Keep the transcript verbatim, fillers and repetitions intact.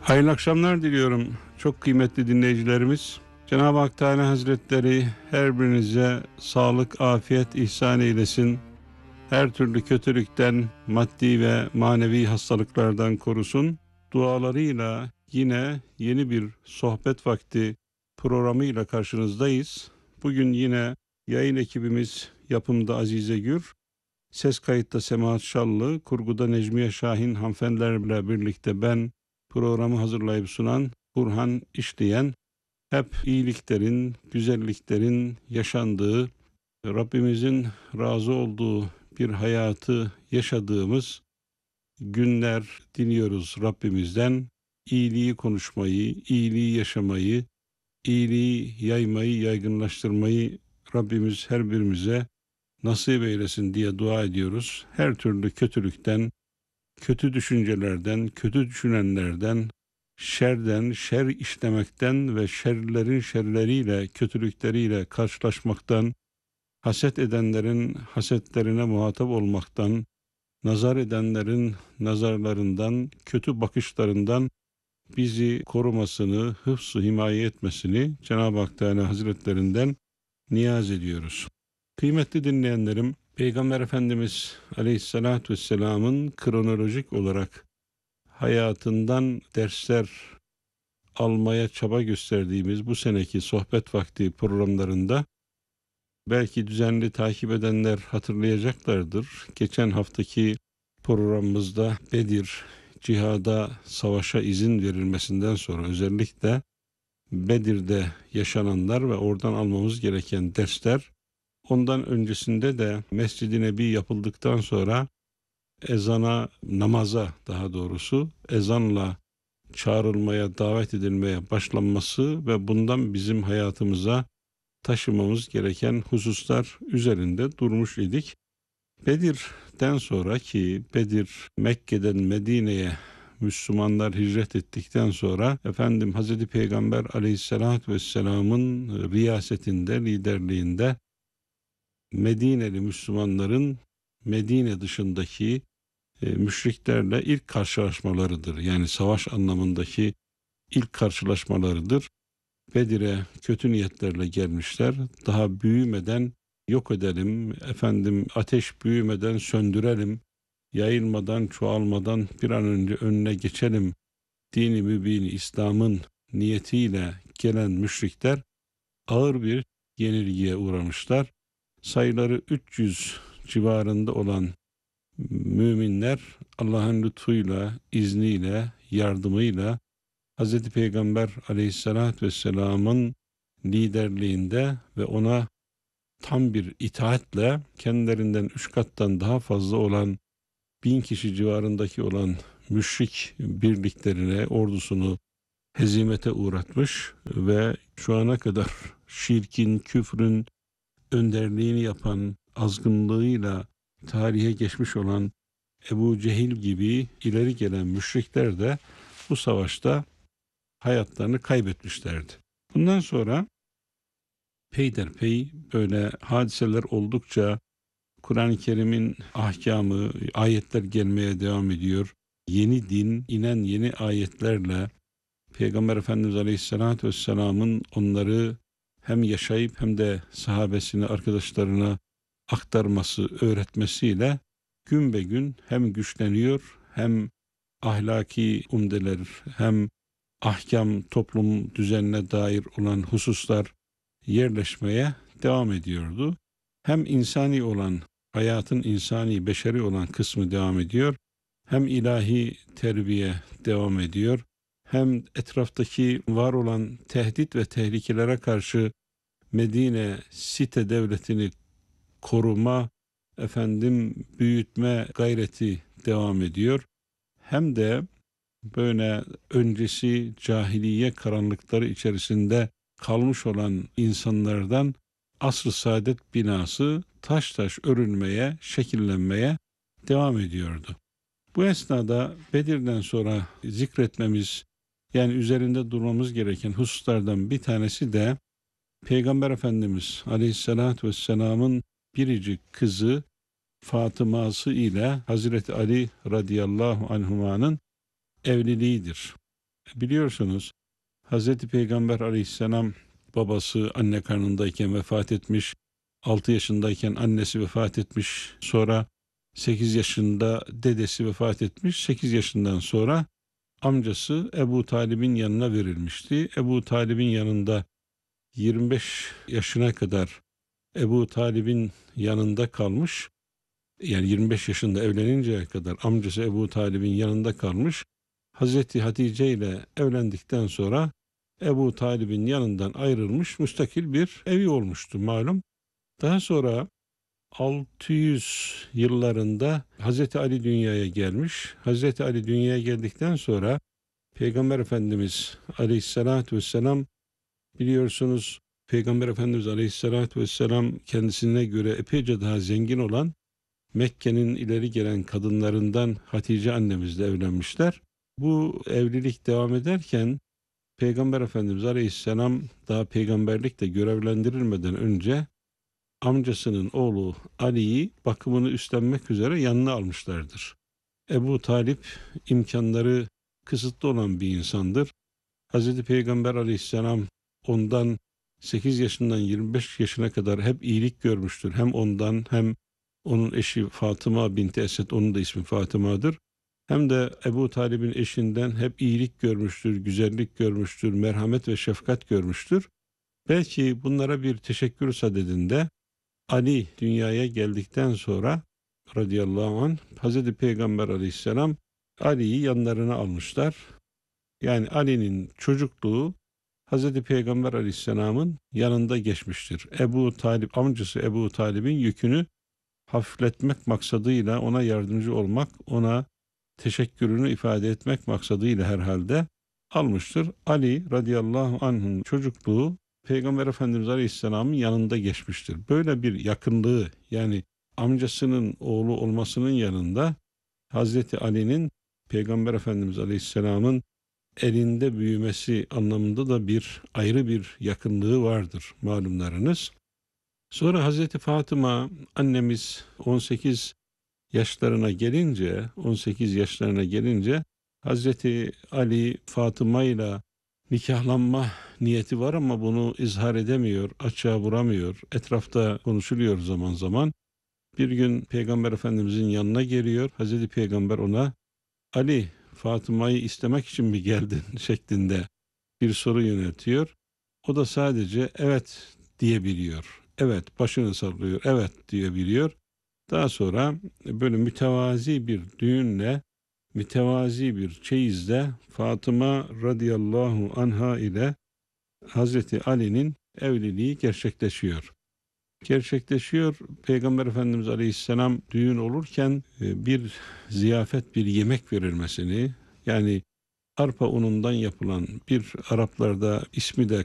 Hayırlı akşamlar diliyorum çok kıymetli dinleyicilerimiz. Cenab-ı Hak Teala Hazretleri her birinize sağlık, afiyet ihsan eylesin. Her türlü kötülükten, maddi ve manevi hastalıklardan korusun. Dualarıyla yine yeni bir sohbet vakti programıyla karşınızdayız. Bugün yine yayın ekibimiz yapımda Azize Gür, ses kayıtta Semahat Şallı, kurguda Necmiye Şahin hanımefendilerle birlikte ben programı hazırlayıp sunan Burhan İşleyen, hep iyiliklerin, güzelliklerin yaşandığı, Rabbimizin razı olduğu bir hayatı yaşadığımız günler diliyoruz Rabbimizden. İyiliği konuşmayı, iyiliği yaşamayı, iyiliği yaymayı, yaygınlaştırmayı Rabbimiz her birimize nasip eylesin diye dua ediyoruz. Her türlü kötülükten, kötü düşüncelerden, kötü düşünenlerden, şerden, şer işlemekten ve şerlerin şerleriyle, kötülükleriyle karşılaşmaktan, haset edenlerin hasetlerine muhatap olmaktan, nazar edenlerin nazarlarından, kötü bakışlarından bizi korumasını, hıfz-ı himaye etmesini Cenab-ı Hak Teala Hazretlerinden niyaz ediyoruz. Kıymetli dinleyenlerim, Peygamber Efendimiz Aleyhisselatü Vesselam'ın kronolojik olarak hayatından dersler almaya çaba gösterdiğimiz bu seneki sohbet vakti programlarında belki düzenli takip edenler hatırlayacaklardır. Geçen haftaki programımızda Bedir, cihada, savaşa izin verilmesinden sonra özellikle Bedir'de yaşananlar ve oradan almamız gereken dersler, ondan öncesinde de Mescid-i Nebi yapıldıktan sonra ezana, namaza daha doğrusu ezanla çağrılmaya, davet edilmeye başlanması ve bundan bizim hayatımıza taşımamız gereken hususlar üzerinde durmuş idik. Bedir'den sonra, ki Bedir Mekke'den Medine'ye Müslümanlar hicret ettikten sonra efendim Hazreti Peygamber Aleyhisselatü Vesselam'ın riyasetinde, liderliğinde Medineli Müslümanların Medine dışındaki e, müşriklerle ilk karşılaşmalarıdır. Yani savaş anlamındaki ilk karşılaşmalarıdır. Bedir'e kötü niyetlerle gelmişler. Daha büyümeden yok edelim, efendim ateş büyümeden söndürelim, yayılmadan, çoğalmadan bir an önce önüne geçelim dini mübin İslam'ın niyetiyle gelen müşrikler ağır bir yenilgiye uğramışlar. Sayıları üç yüz civarında olan müminler Allah'ın lütfuyla, izniyle, yardımıyla Hz. Peygamber Aleyhisselatü Vesselam'ın liderliğinde ve ona tam bir itaatle kendilerinden üç kattan daha fazla olan bin kişi civarındaki olan müşrik birliklerine, ordusunu hezimete uğratmış ve şu ana kadar şirkin, küfrün önderliğini yapan, azgınlığıyla tarihe geçmiş olan Ebu Cehil gibi ileri gelen müşrikler de bu savaşta hayatlarını kaybetmişlerdi. Bundan sonra peyderpey böyle hadiseler oldukça Kur'an-ı Kerim'in ahkamı, ayetler gelmeye devam ediyor. Yeni din, inen yeni ayetlerle Peygamber Efendimiz Aleyhisselatü Vesselam'ın onları hem yaşayıp hem de sahabesine, arkadaşlarına aktarması, öğretmesiyle gün be gün hem güçleniyor, hem ahlaki umdeler, hem ahkam, toplum düzenine dair olan hususlar yerleşmeye devam ediyordu. Hem insani olan, hayatın insani, beşeri olan kısmı devam ediyor, hem ilahi terbiye devam ediyor, hem etraftaki var olan tehdit ve tehlikelere karşı Medine site devletini koruma, efendim büyütme gayreti devam ediyor. Hem de böyle öncesi cahiliye karanlıkları içerisinde kalmış olan insanlardan asr-ı saadet binası taş taş örülmeye, şekillenmeye devam ediyordu. Bu esnada Bedir'den sonra zikretmemiz, yani üzerinde durmamız gereken hususlardan bir tanesi de Peygamber Efendimiz Aleyhisselatü Vesselam'ın biricik kızı Fatıma'sı ile Hazreti Ali radıyallahu anhuma'nın evliliğidir. Biliyorsunuz Hazreti Peygamber aleyhisselam babası anne karnındayken vefat etmiş. altı yaşındayken annesi vefat etmiş. Sonra sekiz yaşında dedesi vefat etmiş. sekiz yaşından sonra amcası Ebu Talib'in yanına verilmişti. Ebu Talib'in yanında yirmi beş yaşına kadar Ebu Talib'in yanında kalmış. Yani yirmi beş yaşında evleninceye kadar amcası Ebu Talib'in yanında kalmış. Hazreti Hatice ile evlendikten sonra Ebu Talib'in yanından ayrılmış, müstakil bir evi olmuştu malum. Daha sonra altı yüz yıllarında Hazreti Ali dünyaya gelmiş. Hazreti Ali dünyaya geldikten sonra Peygamber Efendimiz Aleyhisselatü Vesselam, biliyorsunuz Peygamber Efendimiz Aleyhisselatü Vesselam kendisine göre epeyce daha zengin olan Mekke'nin ileri gelen kadınlarından Hatice annemizle evlenmişler. Bu evlilik devam ederken Peygamber Efendimiz Aleyhisselam daha peygamberlikle görevlendirilmeden önce amcasının oğlu Ali'yi bakımını üstlenmek üzere yanına almışlardır. Ebu Talip imkanları kısıtlı olan bir insandır. Hazreti Peygamber Aleyhisselam ondan sekiz yaşından yirmi beş yaşına kadar hep iyilik görmüştür. Hem ondan hem onun eşi Fatıma binti Esed, onun da ismi Fatıma'dır. Hem de Ebu Talib'in eşinden hep iyilik görmüştür, güzellik görmüştür, merhamet ve şefkat görmüştür. Belki bunlara bir teşekkür sadedinde Ali dünyaya geldikten sonra radıyallahu anh Hazreti Peygamber aleyhisselam Ali'yi yanlarına almışlar. Yani Ali'nin çocukluğu Hazreti Peygamber aleyhisselamın yanında geçmiştir. Ebu Talib, amcası Ebu Talib'in yükünü hafifletmek maksadıyla ona yardımcı olmak, ona teşekkürünü ifade etmek maksadıyla herhalde almıştır. Ali radıyallahu anh'ın çocukluğu Peygamber Efendimiz Aleyhisselam'ın yanında geçmiştir. Böyle bir yakınlığı, yani amcasının oğlu olmasının yanında Hazreti Ali'nin Peygamber Efendimiz Aleyhisselam'ın elinde büyümesi anlamında da bir ayrı bir yakınlığı vardır malumlarınız. Sonra Hazreti Fatıma annemiz on sekiz yaşlarına gelince, on sekiz yaşlarına gelince Hazreti Ali Fatıma ile nikahlanma niyeti var ama bunu izhar edemiyor, açığa vuramıyor. Etrafta konuşuluyor zaman zaman. Bir gün Peygamber Efendimizin yanına geliyor. Hazreti Peygamber ona Ali, Fatıma'yı istemek için mi geldin şeklinde bir soru yöneltiyor. O da sadece evet diyebiliyor. Evet, başını sallıyor. Evet diyebiliyor. Daha sonra böyle mütevazi bir düğünle, mütevazi bir çeyizle Fatıma radıyallahu anha ile Hazreti Ali'nin evliliği gerçekleşiyor. Gerçekleşiyor. Peygamber Efendimiz Aleyhisselam düğün olurken bir ziyafet, bir yemek verilmesini, yani arpa unundan yapılan bir Araplarda ismi de